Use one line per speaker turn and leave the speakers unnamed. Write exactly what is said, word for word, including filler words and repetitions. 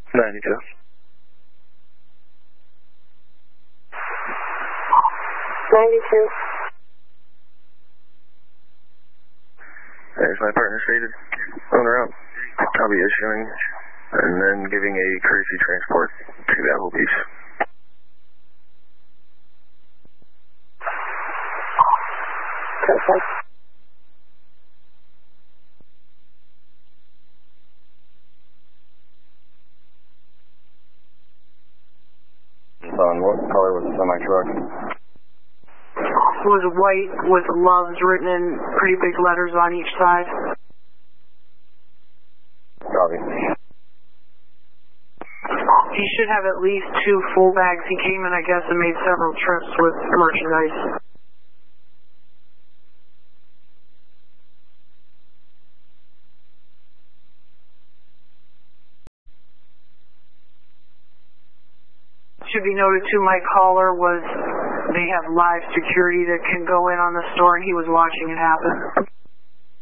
ninety-two.
ninety-two.
There's my partner stated. Owner out. I'll be issuing and then giving a courtesy transport to Applebee's.
Perfect.
On what color was the semi-truck?
It was white with loves written in pretty big letters on each side.
Copy.
He should have at least two full bags. He came in, I guess, and made several trips with merchandise. Should be noted too, my caller was, they have live security that can go in on the store, and he was watching it happen.